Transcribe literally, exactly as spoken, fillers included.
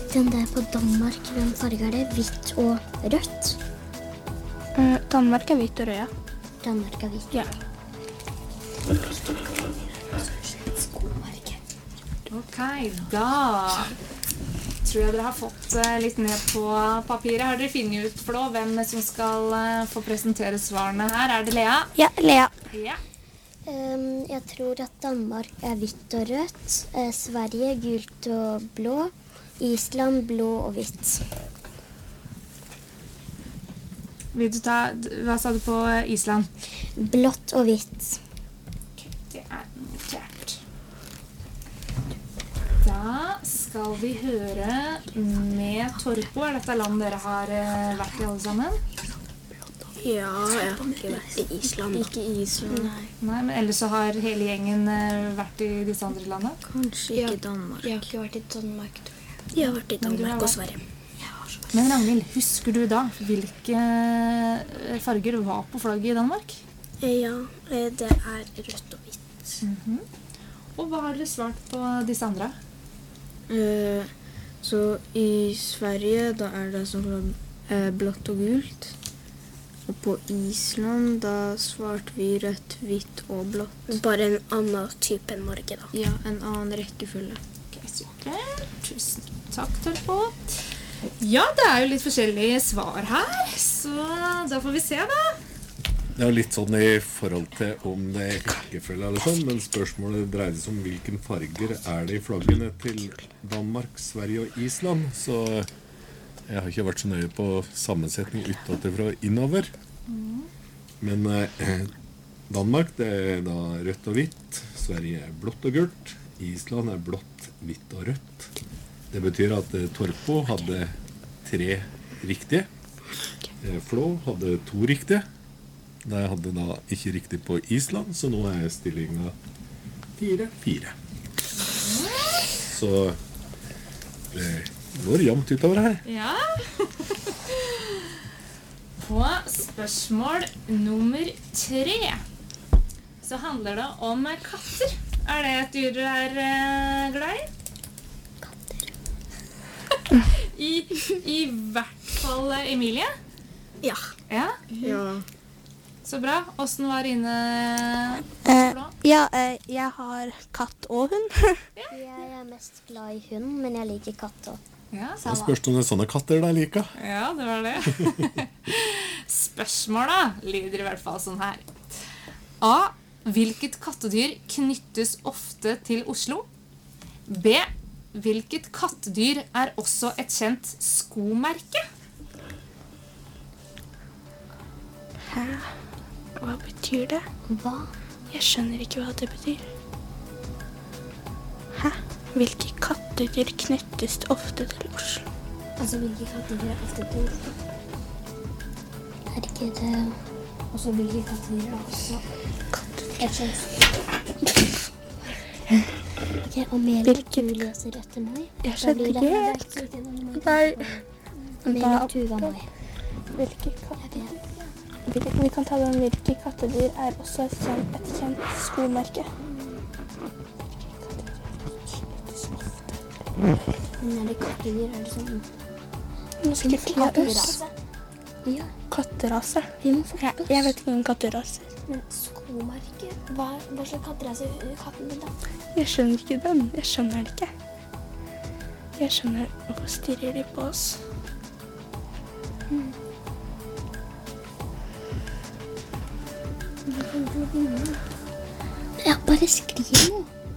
Den der på Danmark, hvem farge er det? Hvitt og rødt? Uh, Danmark er hvitt og rød, ja. Danmark er hvitt. Ja. Ok, da tror jeg dere har fått litt ned på papiret. Har dere finnet ut for noe hvem som skal få presentere svarene her? Er det Lea? Ja, Lea. Ja. Um, jeg tror at Danmark er hvitt og rødt, eh, Sverige gult og blå, Island blå og hvitt. Vil du ta, hva sa du på Island? Blått og hvitt. Det er notert. Da skal vi høre med Torpo. Er dette land dere har vært i alle sammen? Ja, jeg har ikke vært i Island. Ikke i Island, nei. Nei, men ellers så har hele gjengen vært i disse andre landene? Kanskje ikke i Danmark. Jeg har ikke vært i Danmark, tror jeg. Jeg har vært i Danmark og Sverige. Men Ragnhild, husker du da hvilke farger var på flagget i Danmark? Ja, det er rødt og hvitt. Mm-hmm. Og hva har dere svart på disse andre? Uh, så i Sverige da er det sånn uh, blått og gult. Og på Island da svarte vi rødt, hvitt og blått. Bare en annen type enn Norge da. Ja, en annen rekkefølge. Ok, super. Tusen takk, Torpo. Ja, det er jo litt forskjellige svar her, så da får vi se da. Det er jo litt sånn i forhold til om det er rekkefølge eller sånn, men spørsmålet dreier seg om hvilken farger er det i flaggene til Danmark, Sverige og Island, så jeg har ikke vært så nøye på sammensetning utenfra og innover. Mm. Men eh, Danmark det er da rødt og hvitt, Sverige er blått og gult, Island er blått, hvitt og rødt. Det betyr at eh, Torpo hadde tre riktige, eh, Flå hadde to riktige. Jeg hadde da ikke riktig på Island, så nå er stillingen fire fire. Så det går jevnt utover her. Ja. På spørsmål nummer tre så handler det om katter. Er det et dyr du er uh, glad i? Katter. I, I hvert fall Emilie? Ja. Ja? Ja. Så bra. Hvordan var det inne? Eh, ja, eh, jeg har katt og hund. Jeg er mest glad i hund, men jeg liker katt også. Ja, Da spørs det om det er sånne katter der liker. ja, det var det. Spørsmålet lyder i hvert fall sånn her. A. Hvilket kattedyr knyttes ofte til Oslo? B. Hvilket kattedyr er også et kjent skomerke? Hæ? Hva betyr det? Hva? Jeg skjønner ikke hva det betyr. Hæ? Hvilke kattedyr knyttes ofte til Oslo? Altså, hvilke kattedyr er ofte til Oslo? Er ikke det... Og så hvilke kattedyr er også... Jeg skjønner. Ok, Amelie, Hvilket- du leser etter meg. Jeg Da skjønner blir det ikke. helt riktig. Nei. Amelie, Da- Tuva, meg. Hvilke kattedyr? Hvil- Vi kan ta den hvilke kattedyr er også et kjent, et kjent skomerke. Men er det kattedyr, er det sånn... Nå skal vi klare oss. Ja, Katterase. vi må få Jeg, jeg vet ingen katteraser. Men skomerke? Hva, hva slags katterase er katten din da? Jeg skjønner ikke den. Jeg skjønner det ikke. Jeg skjønner hvorfor stirrer de på oss. Hmm. Ja, bare skriv nå.